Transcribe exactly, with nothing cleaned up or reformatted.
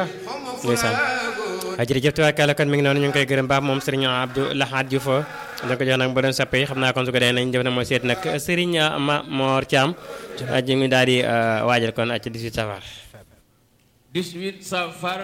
ndeysaan jërëjëf tubaarkàlla kon mi ngi noonu ñu ngi koy gërëm baax moom Serigne Abdou Lahad Diouf da ko jox nag ba doon sappe yi xam naa kon su ko dee nañ def na mooy seet nag Serigne Ma Mor Thiam ji ngi daal di waajal kon ak dix-huit safar dix-huit safar